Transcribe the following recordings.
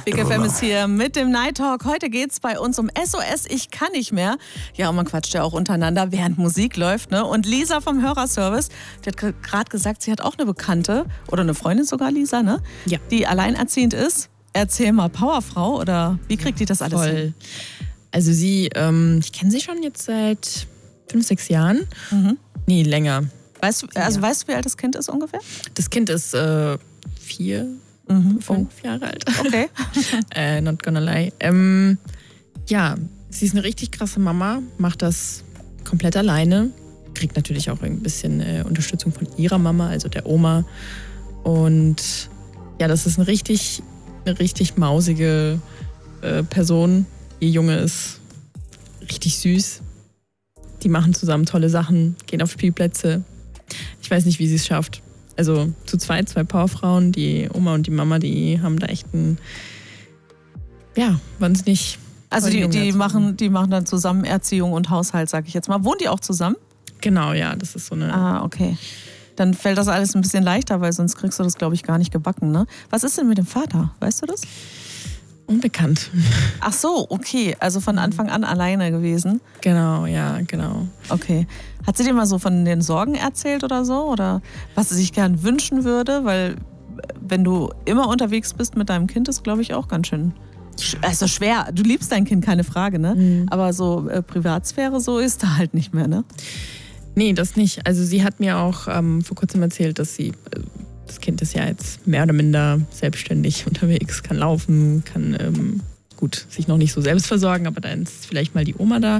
Big FM ist hier mit dem Night Talk. Heute geht's bei uns um SOS, ich kann nicht mehr. Ja, und man quatscht ja auch untereinander, während Musik läuft, ne? Und Lisa vom Hörerservice, die hat gerade gesagt, sie hat auch eine Bekannte, oder eine Freundin sogar, Lisa, ne? Ja. Die alleinerziehend ist. Erzähl mal, Powerfrau, oder wie kriegt die das alles hin? Also ich kenne sie schon jetzt seit 5, 6 Jahren. Nee, länger. Weißt du, wie alt das Kind ist ungefähr? Das Kind ist 4, 5 Jahre alt. Okay. Not gonna lie. Ja, sie ist eine richtig krasse Mama, macht das komplett alleine. Kriegt natürlich auch ein bisschen Unterstützung von ihrer Mama, also der Oma. Und ja, das ist eine richtig mausige Person. Ihr Junge ist richtig süß. Die machen zusammen tolle Sachen, gehen auf Spielplätze. Ich weiß nicht, wie sie es schafft. Also zu zweit, 2 Powerfrauen, die Oma und die Mama, die haben da echt wahnsinnig. Also die machen dann zusammen Erziehung und Haushalt, sag ich jetzt mal. Wohnen die auch zusammen? Genau, ja, das ist so eine... Ah, okay. Dann fällt das alles ein bisschen leichter, weil sonst kriegst du das, glaube ich, gar nicht gebacken, ne? Was ist denn mit dem Vater? Weißt du das? Unbekannt. Ach so, okay. Also von Anfang an alleine gewesen? Genau, ja, genau. Okay. Hat sie dir mal so von den Sorgen erzählt oder so? Oder was sie sich gern wünschen würde? Weil wenn du immer unterwegs bist mit deinem Kind, ist, glaube ich, auch ganz schön... Also schwer. Du liebst dein Kind, keine Frage, ne? Aber so Privatsphäre, so ist da halt nicht mehr, ne? Nee, das nicht. Also sie hat mir auch vor kurzem erzählt, dass das Kind ist ja jetzt mehr oder minder selbstständig unterwegs, kann laufen, kann sich noch nicht so selbst versorgen, aber dann ist vielleicht mal die Oma da.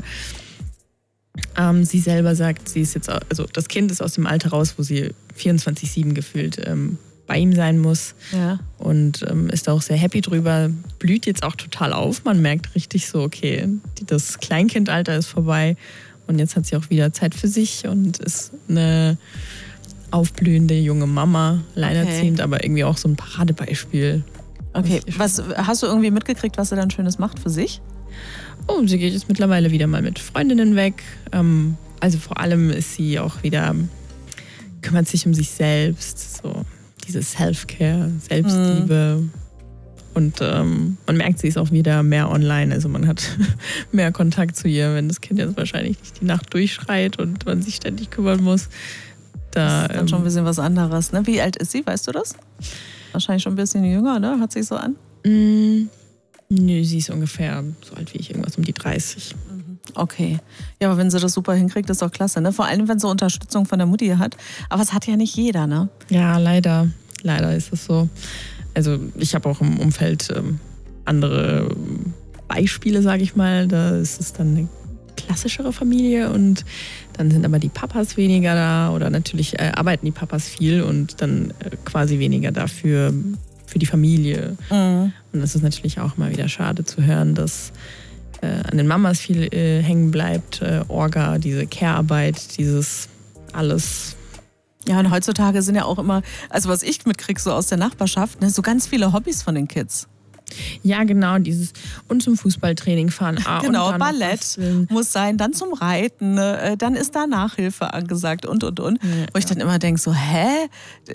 Sie selber sagt, sie ist jetzt, also das Kind ist aus dem Alter raus, wo sie 24/7 gefühlt bei ihm sein muss. Ja. Und ist da auch sehr happy drüber, blüht jetzt auch total auf. Man merkt richtig so, okay, das Kleinkindalter ist vorbei und jetzt hat sie auch wieder Zeit für sich und ist eine aufblühende junge Mama, alleinerziehend, aber irgendwie auch so ein Paradebeispiel. Okay, was hast du irgendwie mitgekriegt, was sie dann Schönes macht für sich? Oh, sie geht jetzt mittlerweile wieder mal mit Freundinnen weg. Also vor allem ist sie auch wieder, kümmert sich um sich selbst, so diese Self-Care, Selbstliebe. Und man merkt, sie ist auch wieder mehr online. Also man hat mehr Kontakt zu ihr, wenn das Kind jetzt wahrscheinlich nicht die Nacht durchschreit und man sich ständig kümmern muss. Das ist dann schon ein bisschen was anderes, ne? Wie alt ist sie, weißt du das? Wahrscheinlich schon ein bisschen jünger, ne? Hat sich so an? Nö, sie ist ungefähr so alt wie ich, irgendwas um die 30. Okay. Ja, aber wenn sie das super hinkriegt, ist doch klasse, ne? Vor allem, wenn sie Unterstützung von der Mutti hat. Aber es hat ja nicht jeder, ne? Ja, leider. Leider ist es so. Also ich habe auch im Umfeld andere Beispiele, sage ich mal. Da ist es dann eine klassischere Familie und dann sind aber die Papas weniger da oder natürlich arbeiten die Papas viel und dann quasi weniger dafür für die Familie. Und das ist natürlich auch mal wieder schade zu hören, dass an den Mamas viel hängen bleibt. Orga, diese Care-Arbeit, dieses alles. Ja, und heutzutage sind ja auch immer, also was ich mitkriege so aus der Nachbarschaft, ne, so ganz viele Hobbys von den Kids. Ja, genau, dieses und zum Fußballtraining fahren. Genau, und Ballett muss sein, dann zum Reiten, dann ist da Nachhilfe angesagt und. Ja, wo ich dann immer denke, so, hä?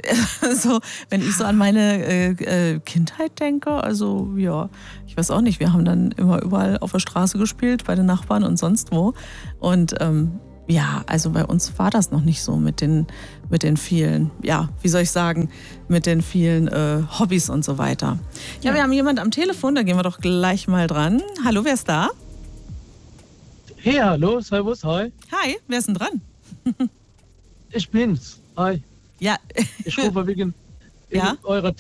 So, wenn ich so an meine Kindheit denke, also ja, ich weiß auch nicht, wir haben dann immer überall auf der Straße gespielt, bei den Nachbarn und sonst wo. Und ja, also bei uns war das noch nicht so mit den vielen, ja, wie soll ich sagen, mit den vielen Hobbys und so weiter. Ja, wir haben jemand am Telefon, da gehen wir doch gleich mal dran. Hallo, wer ist da? Hey, hallo, servus, hi. Hi, wer ist denn dran? Ich bin's, hi. Ja. Ich rufe wegen Ja? eurer